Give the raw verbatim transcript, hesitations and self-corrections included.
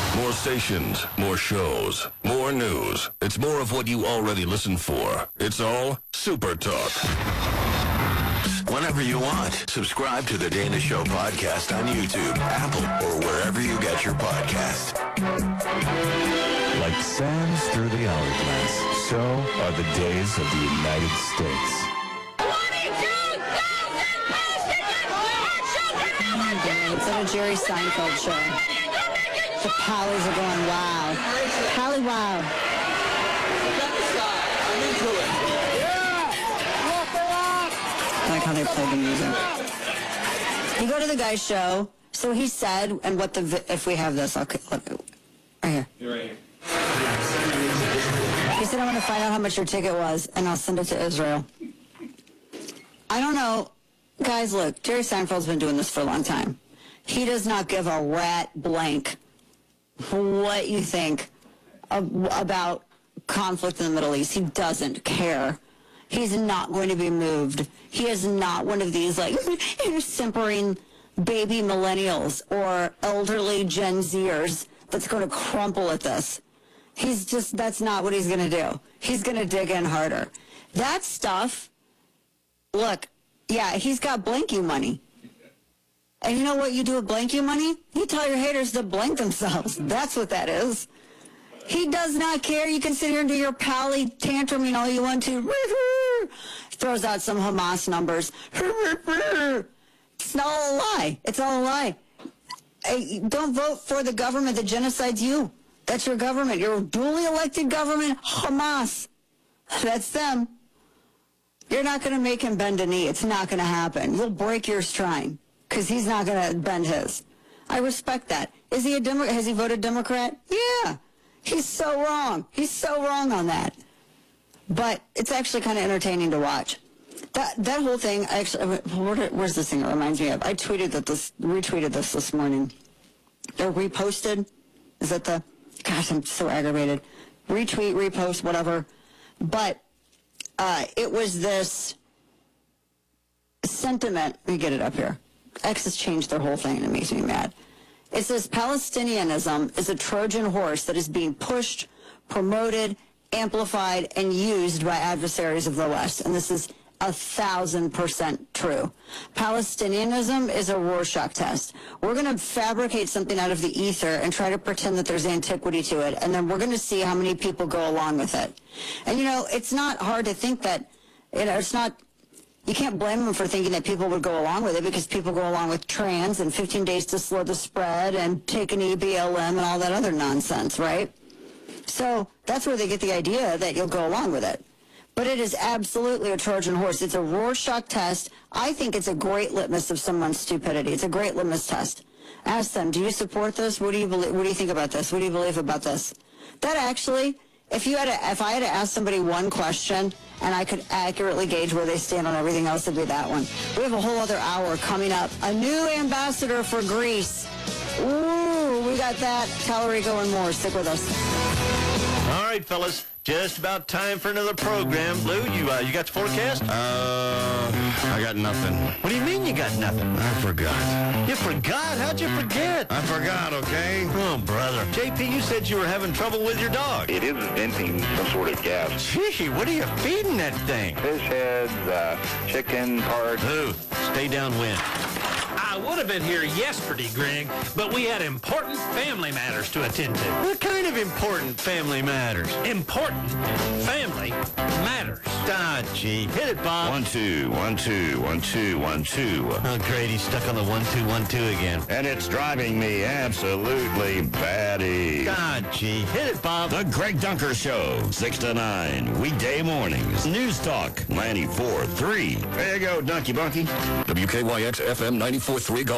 More stations, more shows, more news. It's more of what you already listen for. It's all Super Talk. Whenever you want, subscribe to the Dana Show podcast on YouTube, Apple, or wherever you get your podcast. Like sands through the hourglass, so are the days of the United States. twenty-two thousand passengers! It's at a Jerry Seinfeld show. The Pollies are going, wow. Polly, wow. I'm into it. I like how they play the music. You go to the guy's show, so he said, and what the, if we have this, I'll, right here. You're right here. He said, I want to find out how much your ticket was, and I'll send it to Israel. I don't know. Guys, look, Jerry Seinfeld's been doing this for a long time. He does not give a rat blank what you think of, about conflict in the Middle East. He doesn't care. He's not going to be moved. He is not one of these, like, simpering baby millennials or elderly Gen Zers that's going to crumple at this. He's just, that's not what he's going to do. He's going to dig in harder. That stuff, look, yeah, he's got blank you money. And you know what you do with blank you money? You tell your haters to blank themselves. That's what that is. He does not care. You can sit here and do your pally tantruming all you want to. Throws out some Hamas numbers. It's all a lie. It's all a lie. Hey, don't vote for the government that genocides you. That's your government. Your duly elected government, Hamas. That's them. You're not going to make him bend a knee. It's not going to happen. You'll break yours trying, because he's not going to bend his. I respect that. Is he a Democrat? Has he voted Democrat? Yeah. He's so wrong. He's so wrong on that. But it's actually kind of entertaining to watch. That that whole thing, actually, where, where's this thing it reminds me of? I tweeted that this, retweeted this this morning. Or reposted. Is that the, gosh, I'm so aggravated. Retweet, repost, whatever. But uh, it was this sentiment. Let me get it up here. X has changed their whole thing and it makes me mad. It says Palestinianism is a Trojan horse that is being pushed, promoted, amplified, and used by adversaries of the West. And this is a thousand percent true. Palestinianism is a Rorschach test. We're going to fabricate something out of the ether and try to pretend that there's antiquity to it, and then we're going to see how many people go along with it. And, you know, it's not hard to think that, you know, it's not... You can't blame them for thinking that people would go along with it, because people go along with trans and fifteen days to slow the spread and take an E B L M and all that other nonsense, right? So that's where they get the idea that you'll go along with it. But it is absolutely a Trojan horse. It's a Rorschach test. I think it's a great litmus of someone's stupidity. It's a great litmus test. Ask them, do you support this? What do you believe? What do you think about this? What do you believe about this? That actually... If you had to, if I had to ask somebody one question and I could accurately gauge where they stand on everything else, it'd be that one. We have a whole other hour coming up. A new ambassador for Greece. Ooh, we got that. Tallarico and more. Stick with us. All right, fellas. Just about time for another program. Lou, you uh, you got the forecast? Uh, I got nothing. What do you mean you got nothing? I forgot. You forgot? How'd you forget? I forgot, okay? Oh, brother. J P, you said you were having trouble with your dog. It is venting some sort of gas. Gee, what are you feeding that thing? Fish heads, uh, chicken parts. Lou, stay downwind. I would have been here yesterday, Greg, but we had important family matters to attend to. What kind of important family matters? Important family matters. Ah, gee. Hit it, Bob. One, two, one, two, one, two, one, two. Oh, great. He's stuck on the one, two, one, two again. And it's driving me absolutely batty. God, gee. Hit it, Bob. The Greg Dunker Show, six to nine, weekday mornings. News Talk, ninety-four point three. There you go, Dunky Bunky. W K Y X F M ninety-four point three